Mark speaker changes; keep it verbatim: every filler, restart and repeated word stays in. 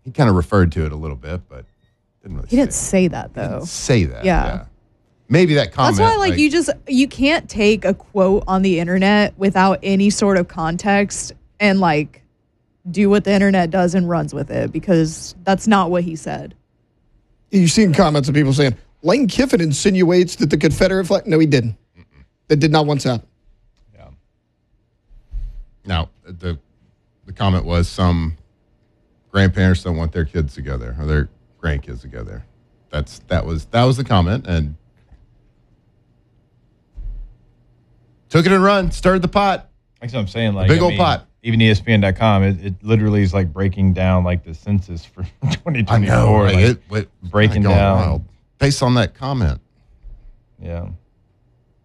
Speaker 1: he kind of referred to it a little bit, but didn't really
Speaker 2: He
Speaker 1: say
Speaker 2: didn't say that,
Speaker 1: He
Speaker 2: though.
Speaker 1: didn't say that.
Speaker 2: Yeah.
Speaker 1: yeah. Maybe that comment.
Speaker 2: That's why, like, you just, you can't take a quote on the internet without any sort of context and, like, do what the internet does and runs with it, because that's not what he said.
Speaker 3: You've seen comments of people saying, Lane Kiffin insinuates that the Confederate flag. No, he didn't. Mm-mm. That did not once happen.
Speaker 1: Yeah. Now, the the comment was some grandparents don't want their kids together or their grandkids together. That's that was that was the comment, and took it and run, stirred the pot.
Speaker 4: That's what I'm saying. Like,
Speaker 1: a big
Speaker 4: I
Speaker 1: old
Speaker 4: mean,
Speaker 1: pot.
Speaker 4: Even E S P N dot com, it, it literally is like breaking down like the census for twenty twenty-four.
Speaker 1: I know.
Speaker 4: Like,
Speaker 1: it, it,
Speaker 4: breaking
Speaker 1: going
Speaker 4: down.
Speaker 1: wild based on that comment.
Speaker 4: Yeah.